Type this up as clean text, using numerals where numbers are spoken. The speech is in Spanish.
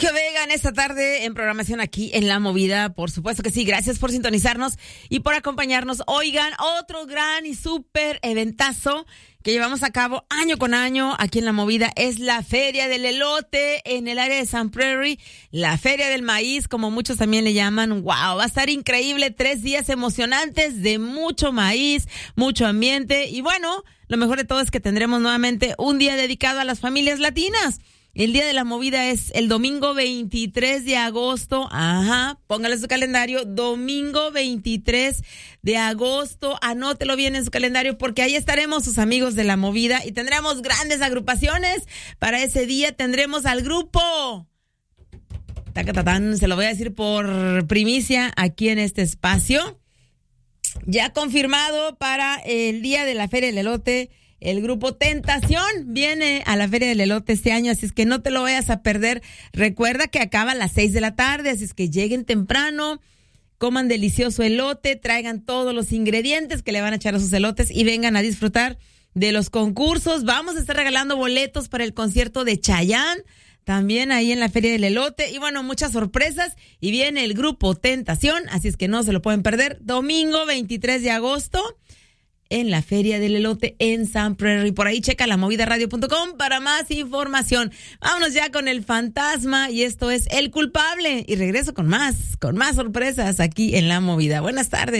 Sergio Vega en esta tarde en programación aquí en La Movida. Por supuesto que sí. Gracias por sintonizarnos y por acompañarnos. Oigan, otro gran y súper eventazo que llevamos a cabo año con año aquí en La Movida es la Feria del Elote en el área de Sun Prairie, la Feria del Maíz, como muchos también le llaman. ¡Wow! Va a estar increíble, 3 días emocionantes de mucho maíz, mucho ambiente y bueno, lo mejor de todo es que tendremos nuevamente un día dedicado a las familias latinas. El día de la movida es el domingo 23 de agosto. Ajá, póngale su calendario. Domingo 23 de agosto. Anótelo bien en su calendario porque ahí estaremos sus amigos de la movida y tendremos grandes agrupaciones. Para ese día tendremos al grupo. Tacatatán, se lo voy a decir por primicia aquí en este espacio. Ya confirmado para el día de la Feria del Elote. El grupo Tentación viene a la Feria del Elote este año, así es que no te lo vayas a perder. Recuerda que acaba a las 6 de la tarde, así es que lleguen temprano, coman delicioso elote, traigan todos los ingredientes que le van a echar a sus elotes y vengan a disfrutar de los concursos. Vamos a estar regalando boletos para el concierto de Chayanne, también ahí en la Feria del Elote. Y bueno, muchas sorpresas. Y viene el grupo Tentación, así es que no se lo pueden perder. Domingo 23 de agosto. En la Feria del Elote en Sun Prairie. Por ahí checa lamovidaradio.com para más información. Vámonos ya con el fantasma y esto es El Culpable. Y regreso con más sorpresas aquí en La Movida. Buenas tardes.